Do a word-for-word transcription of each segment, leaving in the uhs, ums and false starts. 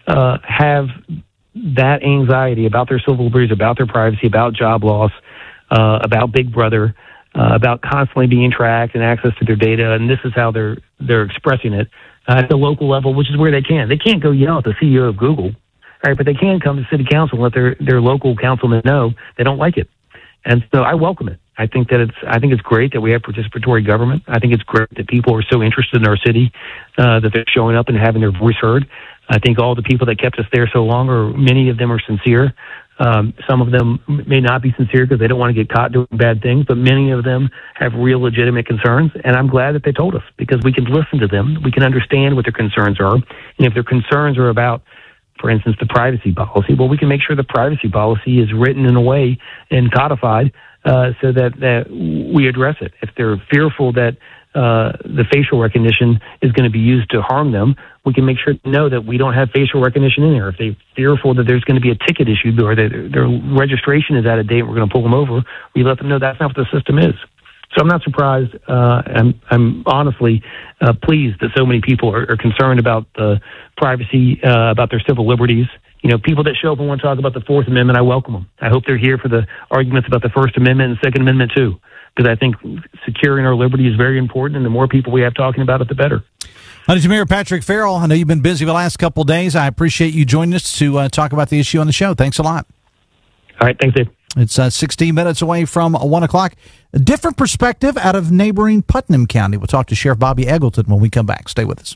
uh, have that anxiety about their civil liberties, about their privacy, about job loss, uh, about Big Brother, uh, about constantly being tracked and access to their data, and this is how they're they're expressing it uh, at the local level, which is where they can. They can't go yell at the C E O of Google, right? But they can come to city council and let their, their local councilmen know they don't like it. And so I welcome it. I think that it's I think it's great that we have participatory government. I think it's great that people are so interested in our city uh, that they're showing up and having their voice heard. I think all the people that kept us there so long, or many of them are sincere. Um, some of them may not be sincere because they don't want to get caught doing bad things, but many of them have real legitimate concerns, and I'm glad that they told us because we can listen to them. We can understand what their concerns are, and if their concerns are about, for instance, the privacy policy, well, we can make sure the privacy policy is written in a way and codified uh, so that, that we address it. If they're fearful that uh, the facial recognition is going to be used to harm them, we can make sure to know that we don't have facial recognition in there. If they're fearful that there's going to be a ticket issued or their, their registration is out of date and we're going to pull them over, we let them know that's not what the system is. So I'm not surprised. Uh, I'm, I'm honestly uh, pleased that so many people are, are concerned about the privacy, uh, about their civil liberties. You know, people that show up and want to talk about the Fourth Amendment, I welcome them. I hope they're here for the arguments about the First Amendment and Second Amendment too, because I think securing our liberty is very important, and the more people we have talking about it, the better. County Mayor Patrick Farrell, I know you've been busy the last couple of days. I appreciate you joining us to uh, talk about the issue on the show. Thanks a lot. All right, thanks, Dave. It's uh, sixteen minutes away from one o'clock. A different perspective out of neighboring Putnam County. We'll talk to Sheriff Bobby Eggleton when we come back. Stay with us.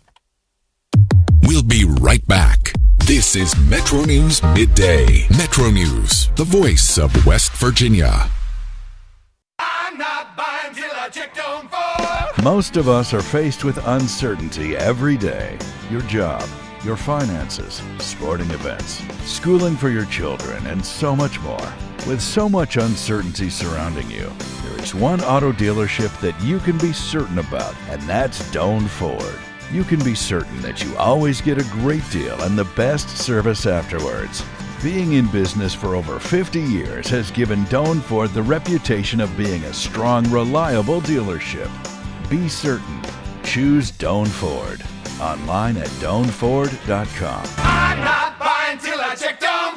We'll be right back. This is Metro News Midday. Metro News, the voice of West Virginia. I'm not buying till I checked on Ford. Most of us are faced with uncertainty every day. Your job, your finances, sporting events, schooling for your children, and so much more. With so much uncertainty surrounding you, there is one auto dealership that you can be certain about, and that's Doan Ford. You can be certain that you always get a great deal and the best service afterwards. Being in business for over fifty years has given Doan Ford the reputation of being a strong, reliable dealership. Be certain. Choose Doan Ford. Online at doan ford dot com. I'm not buying till I check Doan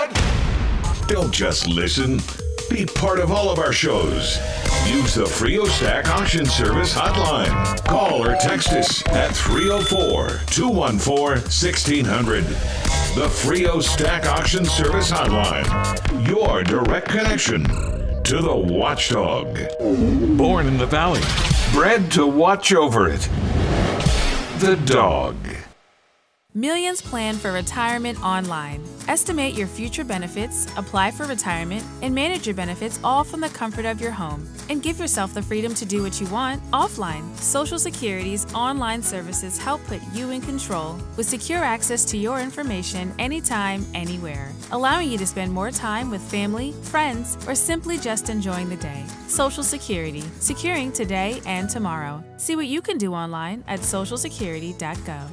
Ford. Don't just listen. Be part of all of our shows. Use the Frio Stack Auction Service hotline. Call or text us at three oh four, two one four, one six zero zero. The Frio Stack Auction Service hotline. Your direct connection to the watchdog. Born in the Valley. Bred to watch over it. The dog. Millions plan for retirement online. Estimate your future benefits, apply for retirement, and manage your benefits all from the comfort of your home. And give yourself the freedom to do what you want offline. Social Security's online services help put you in control with secure access to your information anytime, anywhere, allowing you to spend more time with family, friends, or simply just enjoying the day. Social Security, securing today and tomorrow. See what you can do online at social security dot gov.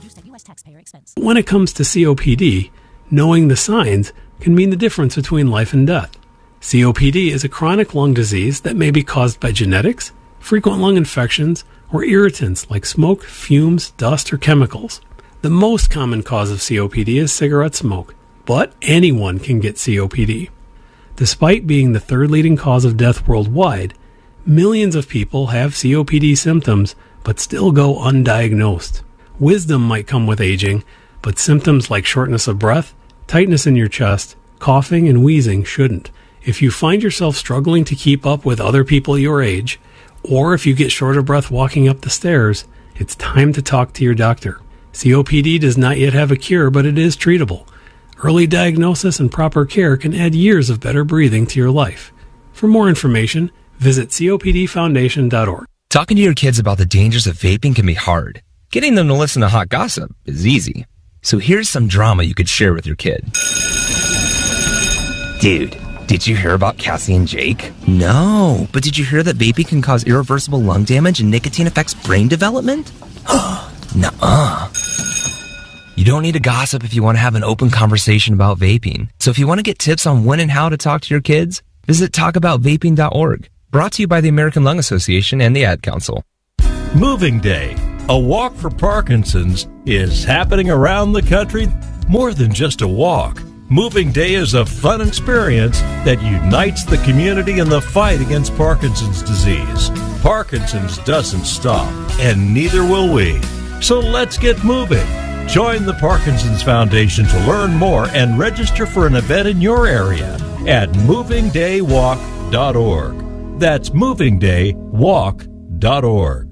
When it comes to C O P D, knowing the signs can mean the difference between life and death. C O P D is a chronic lung disease that may be caused by genetics, frequent lung infections, or irritants like smoke, fumes, dust, or chemicals. The most common cause of C O P D is cigarette smoke, but anyone can get C O P D. Despite being the third leading cause of death worldwide, millions of people have C O P D symptoms but still go undiagnosed. Wisdom might come with aging, but symptoms like shortness of breath, tightness in your chest, coughing, and wheezing shouldn't. If you find yourself struggling to keep up with other people your age, or if you get short of breath walking up the stairs, it's time to talk to your doctor. C O P D does not yet have a cure, but it is treatable. Early diagnosis and proper care can add years of better breathing to your life. For more information, visit C O P D foundation dot org. Talking to your kids about the dangers of vaping can be hard. Getting them to listen to hot gossip is easy. So here's some drama you could share with your kid. Dude, did you hear about Cassie and Jake? No, but did you hear that vaping can cause irreversible lung damage and nicotine affects brain development? Nuh-uh. You don't need to gossip if you want to have an open conversation about vaping. So if you want to get tips on when and how to talk to your kids, visit talk about vaping dot org. Brought to you by the American Lung Association and the Ad Council. Moving Day, a walk for Parkinson's, is happening around the country more than just a walk. Moving Day is a fun experience that unites the community in the fight against Parkinson's disease. Parkinson's doesn't stop, and neither will we. So let's get moving. Join the Parkinson's Foundation to learn more and register for an event in your area at moving day walk dot org. That's moving day walk dot org.